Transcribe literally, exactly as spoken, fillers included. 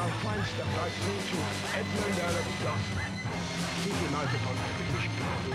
our fine stuff right through to Edmund Earl of Gloucester. Keep United on British people.